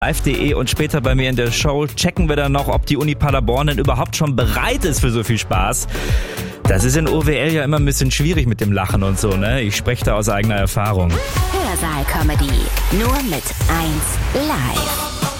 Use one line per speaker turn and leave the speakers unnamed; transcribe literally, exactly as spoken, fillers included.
live punkt de und später bei mir in der Show checken wir dann noch, ob die Uni Paderborn denn überhaupt schon bereit ist für so viel Spaß. Das ist in O W L ja immer ein bisschen schwierig mit dem Lachen und so, ne? Ich spreche da aus eigener Erfahrung.
Hörsaal Comedy, nur mit eins live.